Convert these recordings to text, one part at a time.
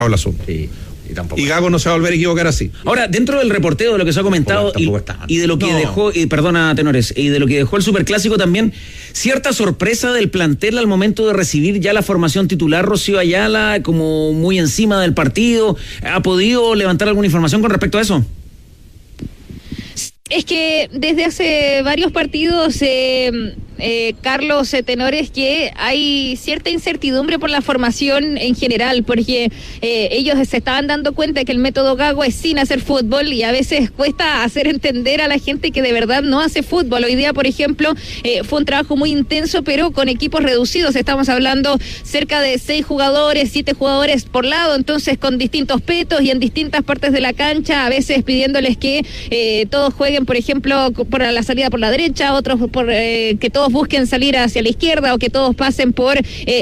el asunto. Sí. Y Gago no se va a volver a equivocar así. Ahora, dentro del reporteo de lo que se ha comentado y de lo que dejó, perdona, Tenores, y de lo que dejó el Superclásico también, cierta sorpresa del plantel al momento de recibir ya la formación titular. Rocío Ayala, como muy encima del partido, ¿ha podido levantar alguna información con respecto a eso? Es que desde hace varios partidos, Carlos Tenores, que hay cierta incertidumbre por la formación en general, porque ellos se estaban dando cuenta de que el método Gago es sin hacer fútbol y a veces cuesta hacer entender a la gente que de verdad no hace fútbol. Hoy día, por ejemplo, fue un trabajo muy intenso, pero con equipos reducidos. Estamos hablando cerca de 6 jugadores, 7 jugadores por lado, entonces con distintos petos y en distintas partes de la cancha, a veces pidiéndoles que todos jueguen, por ejemplo, por la salida por la derecha, otros por que todos busquen salir hacia la izquierda o que todos pasen por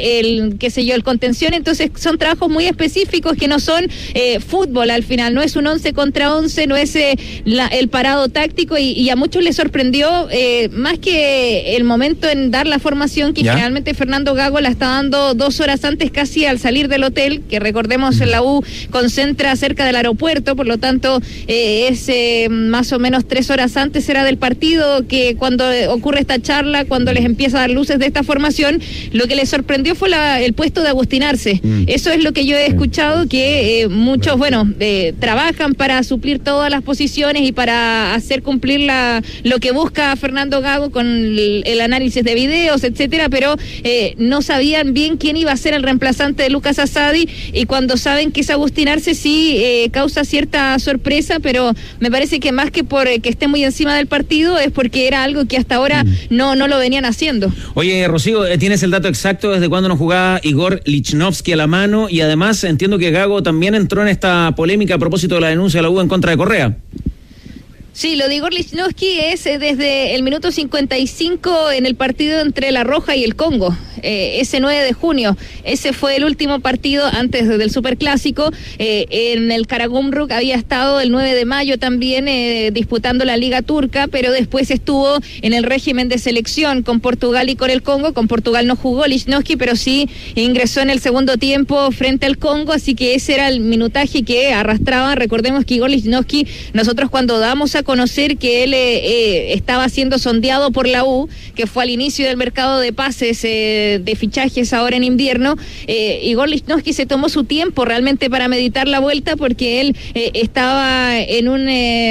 el contención. Entonces son trabajos muy específicos que no son fútbol al final, no es un 11 contra 11, no es el parado táctico y a muchos les sorprendió más que el momento en dar la formación, que generalmente Fernando Gago la está dando 2 horas antes, casi al salir del hotel, que recordemos la U concentra cerca del aeropuerto, por lo tanto es más o menos 3 horas antes era del partido, que cuando ocurre esta charla, cuando les empieza a dar luces de esta formación, lo que les sorprendió fue el puesto de Agustín Arce. Eso es lo que yo he escuchado, que muchos, trabajan para suplir todas las posiciones y para hacer cumplir lo que busca Fernando Gago con el análisis de videos, etcétera, pero no sabían bien quién iba a ser el reemplazante de Lucas Asadi, y cuando saben que es Agustín Arce sí causa cierta sorpresa, pero me parece que más que por que esté muy encima del partido es porque era algo que hasta ahora no lo venían haciendo. Oye, Rocío, ¿tienes el dato exacto desde cuándo no jugaba Igor Lichnowsky a la mano? Y además entiendo que Gago también entró en esta polémica a propósito de la denuncia de la U en contra de Correa. Sí, lo de Igor Lichnowsky es desde el minuto 55 en el partido entre La Roja y el Congo, ese 9 de junio. Ese fue el último partido antes del Superclásico. En el Karagümrük había estado el 9 de mayo también disputando la Liga Turca, pero después estuvo en el régimen de selección con Portugal y con el Congo. Con Portugal no jugó Lichnowsky, pero sí ingresó en el segundo tiempo frente al Congo, así que ese era el minutaje que arrastraba. Recordemos que Igor Lichnowsky, nosotros cuando damos a conocer que él estaba siendo sondeado por la U, que fue al inicio del mercado de pases de fichajes ahora en invierno, Igor Lichnowsky se tomó su tiempo realmente para meditar la vuelta, porque él estaba en un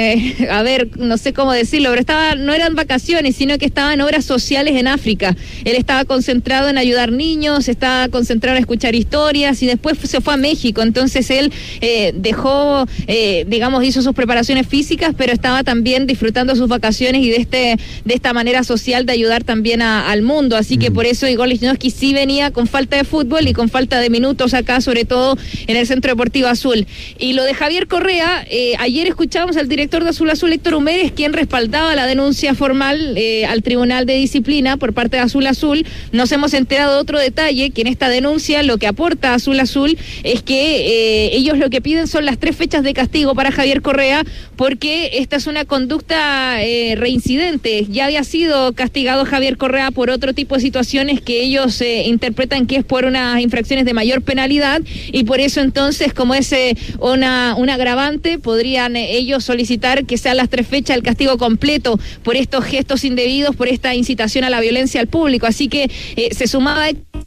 no sé cómo decirlo, pero no eran vacaciones, sino que estaba en obras sociales en África. Él estaba concentrado en ayudar niños, estaba concentrado en escuchar historias, y después se fue a México. Entonces él dejó, hizo sus preparaciones físicas, pero estaba también disfrutando sus vacaciones y de esta manera social de ayudar también al mundo. Así que por eso Igor Lichnowsky sí venía con falta de fútbol y con falta de minutos acá, sobre todo en el Centro Deportivo Azul. Y lo de Javier Correa, ayer escuchábamos al director de Azul Azul, Héctor Humérez, quien respaldaba la denuncia formal al Tribunal de Disciplina por parte de Azul Azul. Nos hemos enterado de otro detalle, que en esta denuncia lo que aporta Azul Azul es que ellos lo que piden son las 3 fechas de castigo para Javier Correa, porque esta es una conducta reincidente. Ya había sido castigado Javier Correa por otro tipo de situaciones que ellos interpretan que es por unas infracciones de mayor penalidad, y por eso entonces, como es un agravante, podrían ellos solicitar que sean las 3 fechas el castigo completo por estos gestos indebidos, por esta incitación a la violencia al público. Así que se sumaba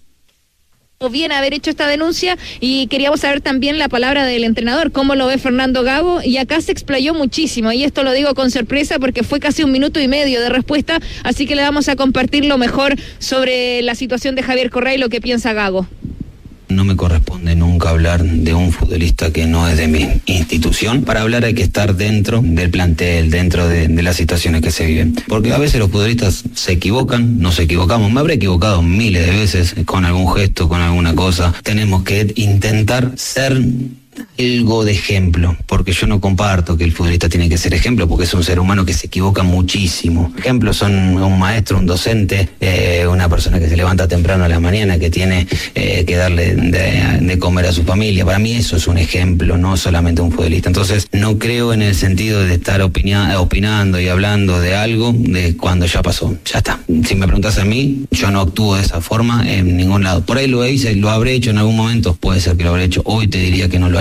bien haber hecho esta denuncia, y queríamos saber también la palabra del entrenador, cómo lo ve Fernando Gago, y acá se explayó muchísimo, y esto lo digo con sorpresa porque fue casi 1 minuto y medio de respuesta, así que le vamos a compartir lo mejor sobre la situación de Javier Correa y lo que piensa Gago. No me corresponde nunca hablar de un futbolista que no es de mi institución. Para hablar hay que estar dentro del plantel, dentro de las situaciones que se viven. Porque a veces los futbolistas se equivocan, nos equivocamos. Me habré equivocado miles de veces con algún gesto, con alguna cosa. Tenemos que intentar ser algo de ejemplo, porque yo no comparto que el futbolista tiene que ser ejemplo, porque es un ser humano que se equivoca muchísimo. Ejemplos son un maestro, un docente, una persona que se levanta temprano a la mañana, que tiene que darle de comer a su familia. Para mí eso es un ejemplo, no solamente un futbolista. Entonces no creo en el sentido de estar opinando y hablando de algo de cuando ya pasó. Ya está. Si me preguntas a mí, yo no actúo de esa forma en ningún lado. Por ahí lo habré hecho en algún momento, puede ser que lo habré hecho. Hoy te diría que no lo haría.